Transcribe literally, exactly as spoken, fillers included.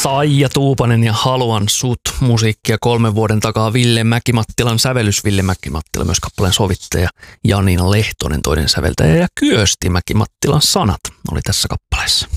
Saija Tuupanen ja Haluan sut musiikkia kolmen vuoden takaa Ville Mäkimattilan sävellys. Ville Mäkimattila myös kappaleen sovittaja, Janina Lehtonen toinen säveltäjä ja Kyösti Mäkimattilan sanat oli tässä kappaleessa.